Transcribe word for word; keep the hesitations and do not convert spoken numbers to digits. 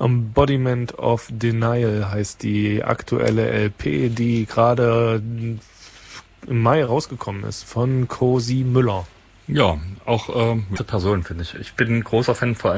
Embodiment of Denial heißt die aktuelle L P, die gerade im Mai rausgekommen ist, von Cosi Müller. Ja, auch ähm, Person, finde ich. Ich bin ein großer Fan vor